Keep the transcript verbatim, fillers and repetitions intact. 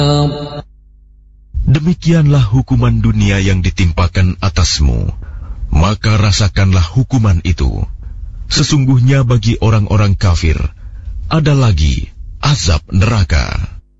Demikianlah hukuman dunia yang ditimpakan atasmu, maka rasakanlah hukuman itu. Sesungguhnya bagi orang-orang kafir ada lagi azab neraka.